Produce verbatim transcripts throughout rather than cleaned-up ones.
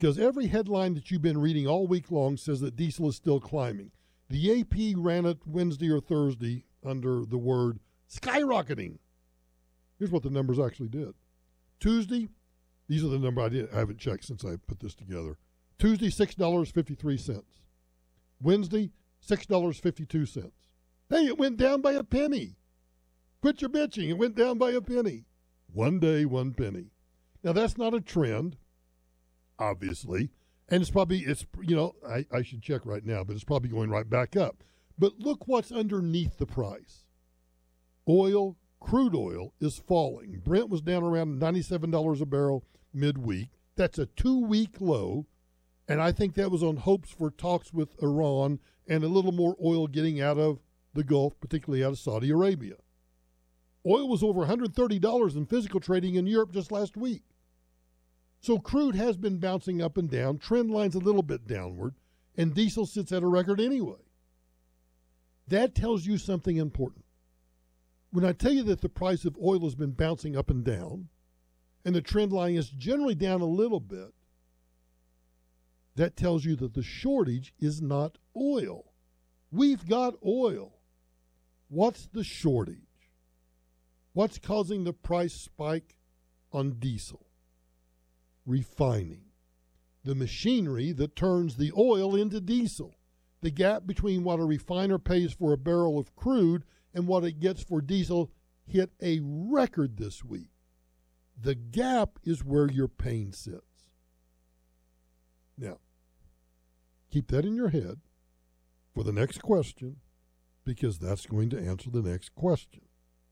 Because every headline that you've been reading all week long says that diesel is still climbing. The A P ran it Wednesday or Thursday under the word skyrocketing. Here's what the numbers actually did. Tuesday, these are the numbers I, did, I haven't checked since I put this together. Tuesday, six dollars and fifty-three cents. Wednesday, six dollars and fifty-two cents. Hey, it went down by a penny. Quit your bitching. It went down by a penny. One day, one penny. Now, that's not a trend, obviously. And it's probably, it's you know, I, I should check right now, but it's probably going right back up. But look what's underneath the price. Oil, crude oil, is falling. Brent was down around ninety-seven dollars a barrel midweek. That's a two-week low. And I think that was on hopes for talks with Iran and a little more oil getting out of the Gulf, particularly out of Saudi Arabia. Oil was over one hundred thirty dollars in physical trading in Europe just last week. So crude has been bouncing up and down, trend lines a little bit downward, and diesel sits at a record anyway. That tells you something important. When I tell you that the price of oil has been bouncing up and down, and the trend line is generally down a little bit, that tells you that the shortage is not oil. We've got oil. What's the shortage? What's causing the price spike on diesel? Refining. The machinery that turns the oil into diesel. The gap between what a refiner pays for a barrel of crude and what it gets for diesel hit a record this week. The gap is where your pain sits. Now, keep that in your head for the next question, because that's going to answer the next question.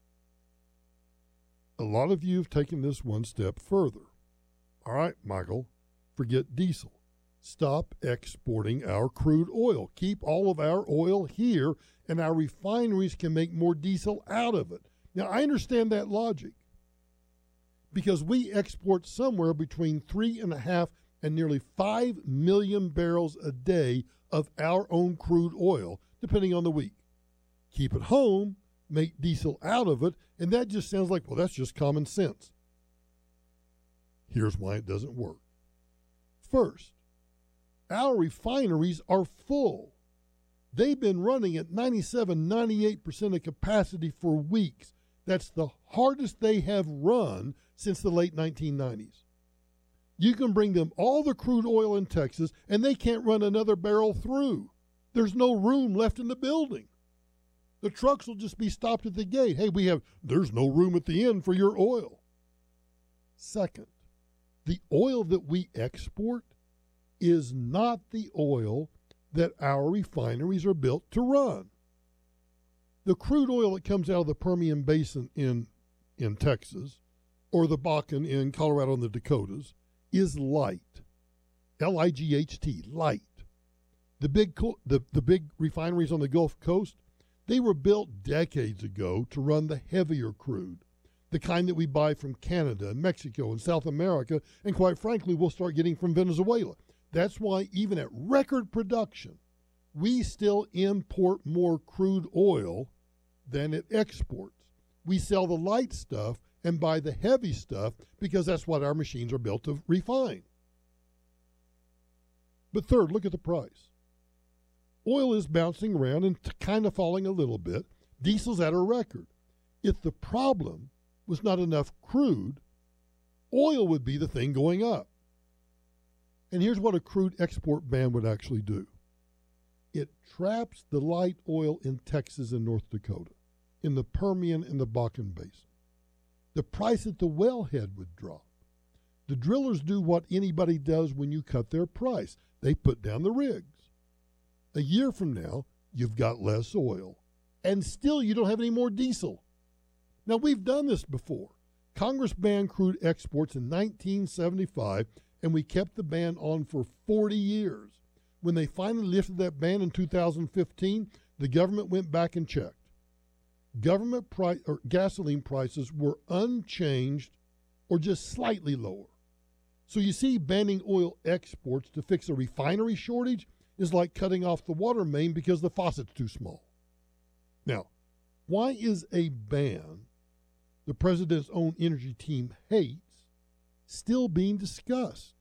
A lot of you have taken this one step further. All right, Michael, forget diesel. Stop exporting our crude oil. Keep all of our oil here, and our refineries can make more diesel out of it. Now, I understand that logic, because we export somewhere between three and a half and nearly five million barrels a day of our own crude oil, depending on the week. Keep it home, make diesel out of it, and that just sounds like, well, that's just common sense. Here's why it doesn't work. First, our refineries are full. They've been running at ninety-seven, ninety-eight percent of capacity for weeks. That's the hardest they have run since the late nineteen nineties. You can bring them all the crude oil in Texas, and they can't run another barrel through. There's no room left in the building. The trucks will just be stopped at the gate. Hey, we have, there's no room at the end for your oil. Second, the oil that we export is not the oil that our refineries are built to run. The crude oil that comes out of the Permian Basin in, in Texas, or the Bakken in Colorado and the Dakotas, is light. L I G H T, light. The big, the, the big refineries on the Gulf Coast, they were built decades ago to run the heavier crude, the kind that we buy from Canada and Mexico and South America, and quite frankly, we'll start getting from Venezuela. That's why even at record production, we still import more crude oil than it exports. We sell the light stuff and buy the heavy stuff because that's what our machines are built to refine. But third, look at the price. Oil is bouncing around and t- kind of falling a little bit. Diesel's at a record. If the problem was not enough crude, oil would be the thing going up. And here's what a crude export ban would actually do. It traps the light oil in Texas and North Dakota, in the Permian and the Bakken Basin. The price at the wellhead would drop. The drillers do what anybody does when you cut their price. They put down the rigs. A year from now, you've got less oil, and still you don't have any more diesel. Now, we've done this before. Congress banned crude exports in nineteen seventy-five, and we kept the ban on for forty years. When they finally lifted that ban in two thousand fifteen, the government went back and checked. Government price or gasoline prices were unchanged or just slightly lower. So you see, banning oil exports to fix a refinery shortage is like cutting off the water main because the faucet's too small. Now, why is a ban the president's own energy team hates still being discussed?